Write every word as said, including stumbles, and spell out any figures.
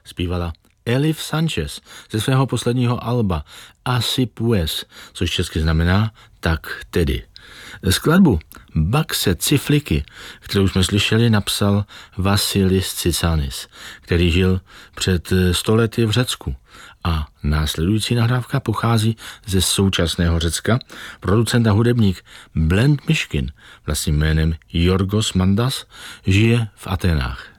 zpívala Elif Sanchez ze svého posledního alba Así pues, což česky znamená tak tedy. Skladbu Bakse Cifliky, kterou jsme slyšeli, napsal Vasilis Tsitsanis, který žil před sto lety v Řecku. A následující nahrávka pochází ze současného Řecka. Producent a hudebník Blend Myškin vlastním jménem Yorgos Mandas žije v Aténách.